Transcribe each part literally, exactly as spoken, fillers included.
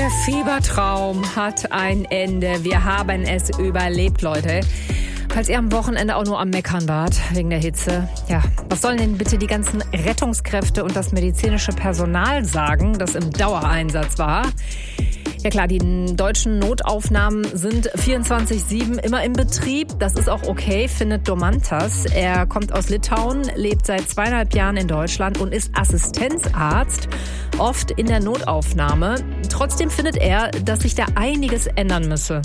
Der Fiebertraum hat ein Ende. Wir haben es überlebt, Leute. Falls ihr am Wochenende auch nur am Meckern wart, wegen der Hitze. Ja, was sollen denn bitte die ganzen Rettungskräfte und das medizinische Personal sagen, das im Dauereinsatz war? Ja klar, die deutschen Notaufnahmen sind vierundzwanzig sieben immer im Betrieb. Das ist auch okay, findet Domantas. Er kommt aus Litauen, lebt seit zweieinhalb Jahren in Deutschland und ist Assistenzarzt, oft in der Notaufnahme. Trotzdem findet er, dass sich da einiges ändern müsse.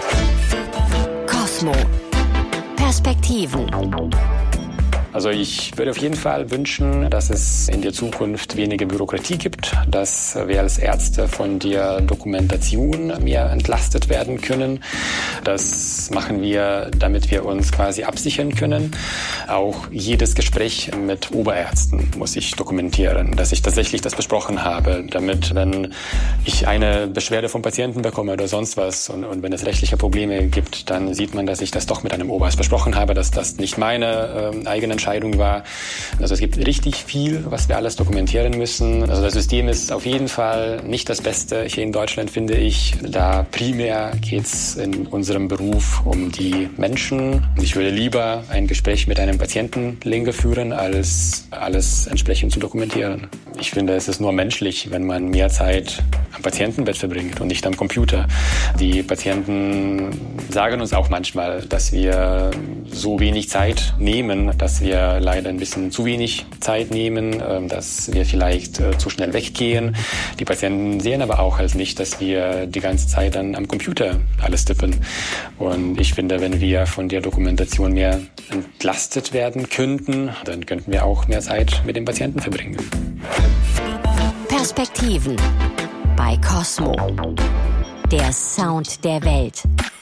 Cosmo. Perspektiven. Also ich würde auf jeden Fall wünschen, dass es in der Zukunft weniger Bürokratie gibt, dass wir als Ärzte von der Dokumentation mehr entlastet werden können. Das machen wir, damit wir uns quasi absichern können. Auch jedes Gespräch mit Oberärzten muss ich dokumentieren, dass ich tatsächlich das besprochen habe, damit, wenn ich eine Beschwerde vom Patienten bekomme oder sonst was und, und wenn es rechtliche Probleme gibt, dann sieht man, dass ich das doch mit einem Oberarzt besprochen habe, dass das nicht meine äh, eigene Entscheidung war. Also es gibt richtig viel, was wir alles dokumentieren müssen. Also das System ist auf jeden Fall nicht das Beste hier in Deutschland, finde ich. Da primär geht es in unserem Beruf um die Menschen. Ich würde lieber ein Gespräch mit einem Patienten länger führen, als alles entsprechend zu dokumentieren. Ich finde, es ist nur menschlich, wenn man mehr Zeit am Patientenbett verbringt und nicht am Computer. Die Patienten sagen uns auch manchmal, dass wir so wenig Zeit nehmen, dass wir leider ein bisschen zu wenig Zeit nehmen, dass wir vielleicht zu schnell weggehen. Die Patienten sehen aber auch halt nicht, dass wir die ganze Zeit dann am Computer alles tippen. Und ich finde, wenn wir von der Dokumentation mehr entlastet werden könnten, dann könnten wir auch mehr Zeit mit dem Patienten verbringen. Perspektiven bei Cosmo. Der Sound der Welt.